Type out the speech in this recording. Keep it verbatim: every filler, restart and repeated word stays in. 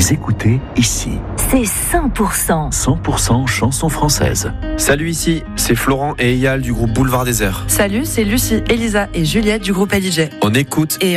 Vous écoutez ici. C'est cent pour cent. cent pour cent chansons françaises. Salut, ici, c'est Florent et Eyal du groupe Boulevard Désert. Salut, c'est Lucie, Elisa et Juliette du groupe L I J. On écoute Et